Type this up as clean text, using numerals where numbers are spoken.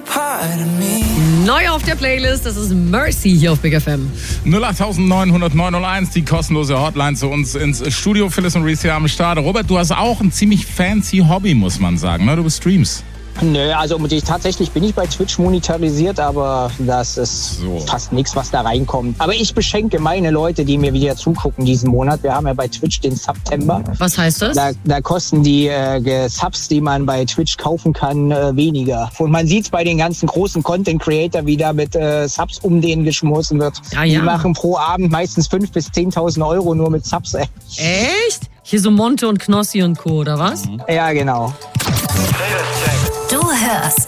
Neu auf der Playlist, das ist Mercy hier auf Big FM. 08900 die kostenlose Hotline zu uns ins Studio. Phyllis und Reese hier am Start. Robert, du hast auch ein ziemlich fancy Hobby, muss man sagen, ne? Du streamst. Nö, also tatsächlich bin ich bei Twitch monetarisiert, aber das ist fast nichts, was da reinkommt. Aber ich beschenke meine Leute, die mir wieder zugucken diesen Monat. Wir haben ja bei Twitch den September. Was heißt das? Da kosten die Subs, die man bei Twitch kaufen kann, weniger. Und man sieht es bei den ganzen großen Content-Creator, wie da mit Subs um denen geschmissen wird. Ja. Die machen pro Abend meistens 5.000 bis 10.000 Euro nur mit Subs. Echt? Hier so Monte und Knossi und Co., oder was? Ja, genau. Du hörst